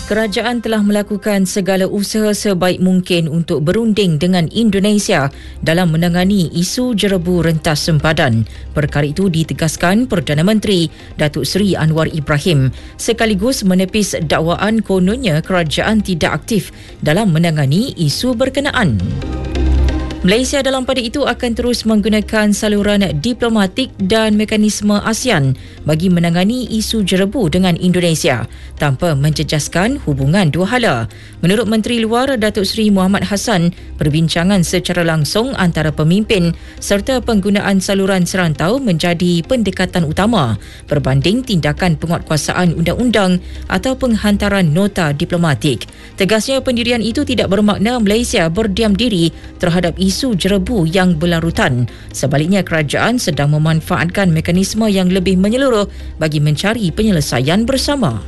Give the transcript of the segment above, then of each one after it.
Kerajaan telah melakukan segala usaha sebaik mungkin untuk berunding dengan Indonesia dalam menangani isu jerebu rentas sempadan. Perkara itu ditegaskan Perdana Menteri Datuk Seri Anwar Ibrahim sekaligus menepis dakwaan kononnya kerajaan tidak aktif dalam menangani isu berkenaan. Malaysia dalam pada itu akan terus menggunakan saluran diplomatik dan mekanisme ASEAN bagi menangani isu jerebu dengan Indonesia tanpa menjejaskan hubungan dua hala. Menurut Menteri Luar Datuk Seri Muhammad Hassan, perbincangan secara langsung antara pemimpin serta penggunaan saluran serantau menjadi pendekatan utama berbanding tindakan penguatkuasaan undang-undang atau penghantaran nota diplomatik. Tegasnya, pendirian itu tidak bermakna Malaysia berdiam diri terhadap isu jerebu yang berlarutan. Sebaliknya, kerajaan sedang memanfaatkan mekanisme yang lebih menyeluruh bagi mencari penyelesaian bersama.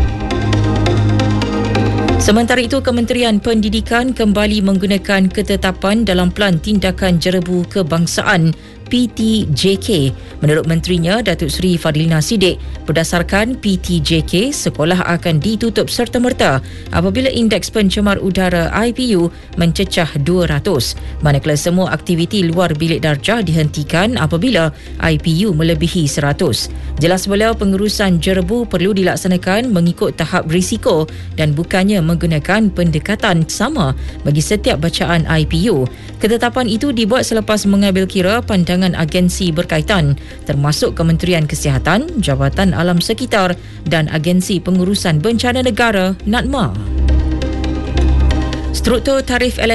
Sementara itu, Kementerian Pendidikan kembali menggunakan ketetapan dalam Pelan Tindakan Jerebu Kebangsaan PTJK. Menurut menterinya Datuk Seri Fadilina Siddiq, berdasarkan PTJK, sekolah akan ditutup serta-merta apabila indeks pencemar udara IPU mencecah 200, manakala semua aktiviti luar bilik darjah dihentikan apabila IPU melebihi 100. Jelas beliau, pengurusan jerebu perlu dilaksanakan mengikut tahap risiko dan bukannya menggunakan pendekatan sama bagi setiap bacaan IPU. Ketetapan itu dibuat selepas mengambil kira pandangan agensi berkaitan termasuk Kementerian Kesihatan, Jabatan Alam Sekitar dan Agensi Pengurusan Bencana Negara NADMA. Struktur tarif